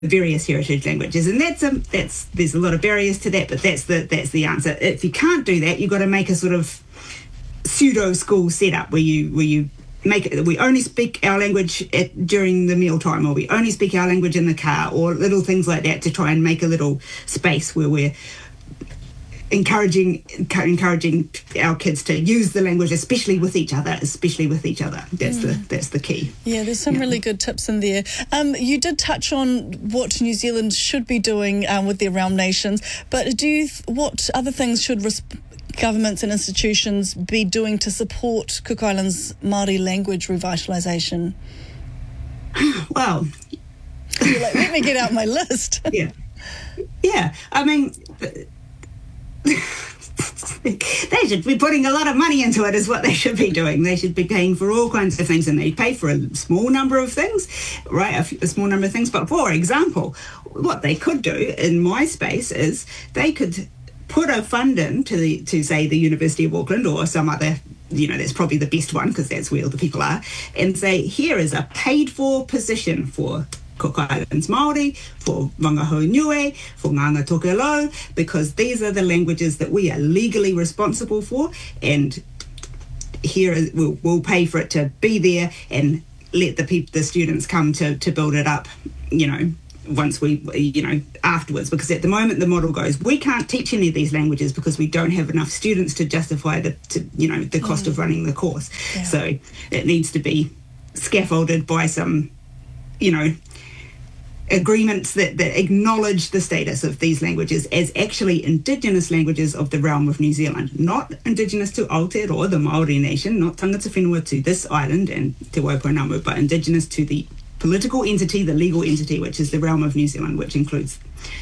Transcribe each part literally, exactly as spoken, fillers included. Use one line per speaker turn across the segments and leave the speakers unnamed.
various heritage languages, and that's a, that's there's a lot of barriers to that, but that's the that's the answer. If you can't do that, you've got to make a sort of pseudo school setup where you where you make it we only speak our language at, during the mealtime, or we only speak our language in the car, or little things like that to try and make a little space where we're encouraging encouraging our kids to use the language, especially with each other, especially with each other. That's mm. the that's the key.
Yeah, there's some yeah. really good tips in there. Um, you did touch on what New Zealand should be doing um, with their realm nations, but do you th- what other things should res- governments and institutions be doing to support Cook Islands Māori language revitalisation?
Well,
you're like, let me get out my list.
yeah, yeah. I mean, they should be putting a lot of money into it, is what they should be doing. They should be paying for all kinds of things, and they pay for a small number of things, right? A, few, a small number of things. But for example, what they could do in my space is they could put a fund in to the to say the University of Auckland or some other, you know, that's probably the best one because that's where all the people are, and say, here is a paid for position for Cook Islands Māori, for Wangahau Niue, for Nganga Tokelau, because these are the languages that we are legally responsible for, and here is, we'll, we'll pay for it to be there and let the people, the students come to, to build it up, you know, once we, you know, afterwards. Because at the moment the model goes, we can't teach any of these languages because we don't have enough students to justify the, to, you know, the cost mm. of running the course. Yeah. So it needs to be scaffolded by some, you know, agreements that, that acknowledge the status of these languages as actually Indigenous languages of the realm of New Zealand, not Indigenous to Aotearoa, the Māori nation, not tangata whenua to this island and Te Waipounamu, but Indigenous to the political entity, the legal entity, which is the realm of New Zealand, which includes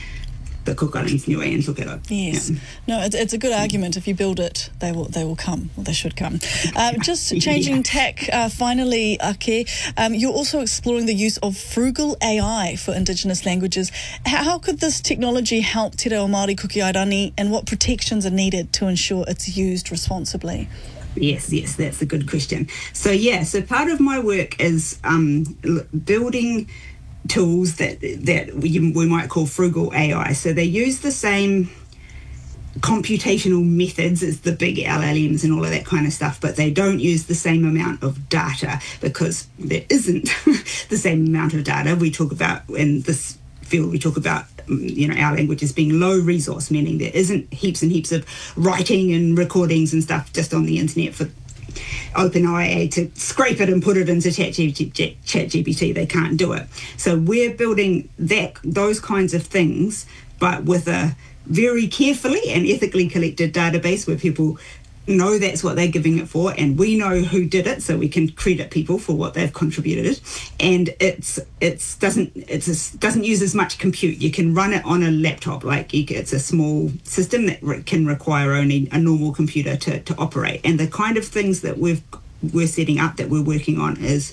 the Cook Islands, Niue and Tokelau.
Yes. Yeah. No, it's, it's a good argument. If you build it, they will they will come, or they should come. Um, just changing yeah. tack, uh, finally, Ake, um, you're also exploring the use of frugal A I for Indigenous languages. How, how could this technology help Te Reo Māori Kukiairani, and what protections are needed to ensure it's used responsibly?
Yes, yes, that's a good question. So, yeah, so part of my work is um, building tools that that we, we might call frugal A I. So they use the same computational methods as the big L L Ms and all of that kind of stuff, but they don't use the same amount of data because there isn't the same amount of data. We talk about in this field, we talk about, you know, our language as being low resource, meaning there isn't heaps and heaps of writing and recordings and stuff just on the internet for OpenAI to scrape it and put it into ChatGPT. They can't do it. So we're building that those kinds of things, but with a very carefully and ethically collected database where people know that's what they're giving it for, and we know who did it, so we can credit people for what they've contributed. And it's it's doesn't it's a, doesn't use as much compute. You can run it on a laptop, like you, it's a small system that re- can require only a normal computer to, to operate. And the kind of things that we've we're setting up that we're working on is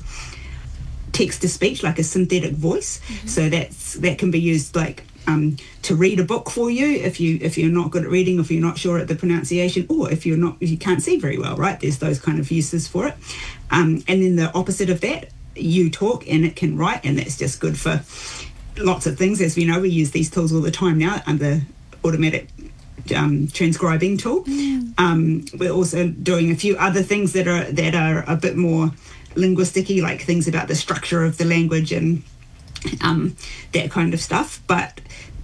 text to speech, like a synthetic voice. Mm-hmm. So that's that can be used like Um, to read a book for you if you if you're not good at reading, if you're not sure at the pronunciation, or if you're not if you can't see very well, right? There's those kind of uses for it. Um, and then the opposite of that, you talk and it can write, and that's just good for lots of things. As we know, we use these tools all the time now under automatic um, transcribing tool. Mm. Um, we're also doing a few other things that are that are a bit more linguistic-y, like things about the structure of the language and um, that kind of stuff. But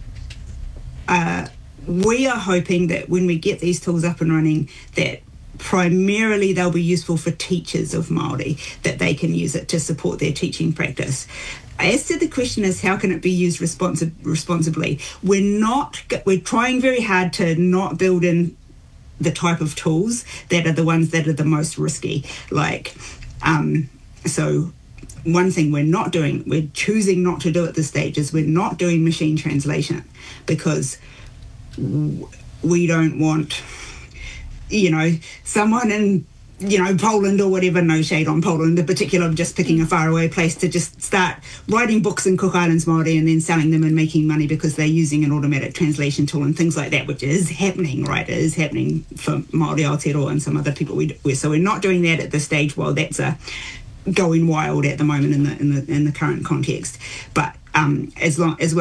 Uh, we are hoping that when we get these tools up and running, that primarily they'll be useful for teachers of Māori, that they can use it to support their teaching practice. As to the question is, how can it be used responsi- responsibly? We're not, we're trying very hard to not build in the type of tools that are the ones that are the most risky. Like, um, so one thing we're not doing, we're choosing not to do at this stage, is we're not doing machine translation, because we don't want, you know, someone in, you know, Poland or whatever, no shade on Poland in particular, just picking a faraway place to just start writing books in Cook Islands Māori and then selling them and making money because they're using an automatic translation tool and things like that, which is happening, right? It is happening for Māori Aotearoa and some other people. We, we So we're not doing that at this stage while that's a going wild at the moment in the in the in the current context. But um, as long as well.